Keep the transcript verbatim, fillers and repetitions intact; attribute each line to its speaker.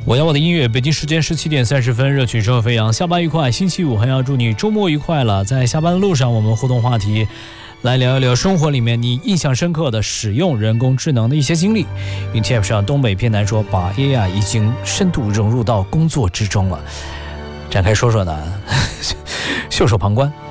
Speaker 1: 我要我的音乐，北京时间十七点三十分，热曲车飞扬，下班愉快。星期五还要祝你周末愉快了。在下班的路上，我们互动话题来聊一聊生活里面你印象深刻的使用人工智能的一些经历。云 T F 上东北偏南说，把 A I 已经深度融入到工作之中了。展开说说呢，袖手旁观。